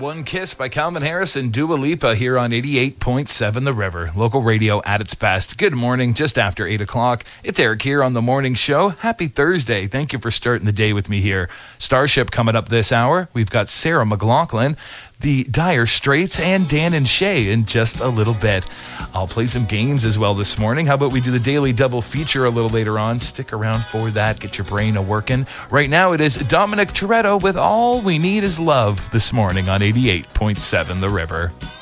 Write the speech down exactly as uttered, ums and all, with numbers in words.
One Kiss by Calvin Harris and Dua Lipa here on eighty-eight point seven The River. Local radio at its best. Good morning, just after eight o'clock. It's Eric here on The Morning Show. Happy Thursday. Thank you for starting the day with me here. Starship coming up this hour. We've got Sarah McLaughlin, the Dire Straits, and Dan and Shay in just a little bit. I'll play some games as well this morning. How about we do the daily double feature a little later on? Stick around for that. Get your brain a-working. Right now it is Dominic Toretto with All We Need Is Love this morning on eighty-eight point seven The River.